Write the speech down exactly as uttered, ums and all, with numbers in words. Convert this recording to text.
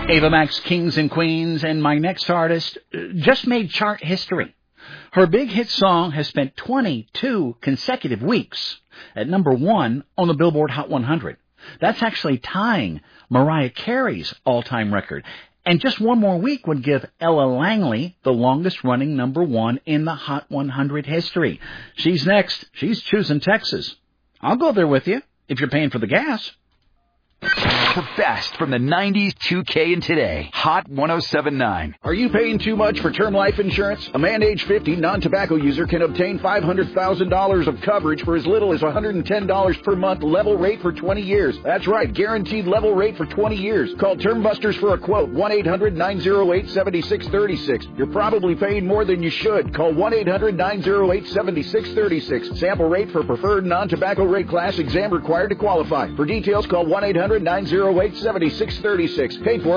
Ava Max, Kings and Queens, and my next artist just made chart history. Her big hit song has spent twenty-two consecutive weeks at number one on the Billboard Hot one hundred. That's actually tying Mariah Carey's all-time record. And just one more week would give Ella Langley the longest-running number one in the Hot one hundred history. She's next. She's choosing Texas. I'll go there with you if you're paying for the gas. The best from the nineties, two K, and today. Hot one oh seven point nine. Are you paying too much for term life insurance? A man age fifty, non-tobacco user can obtain five hundred thousand dollars of coverage for as little as one hundred ten dollars per month, level rate for twenty years. That's right, guaranteed level rate for twenty years. Call Term Busters for a quote, one eight hundred nine oh eight seven six three six. You're probably paying more than you should. Call one eight hundred nine oh eight seven six three six. Sample rate for preferred non-tobacco rate class, exam required to qualify. For details, call one eight hundred nine oh eight seven six three six. Paid for